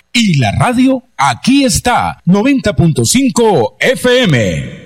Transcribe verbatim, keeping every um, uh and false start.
Y la radio aquí está, noventa punto cinco F M.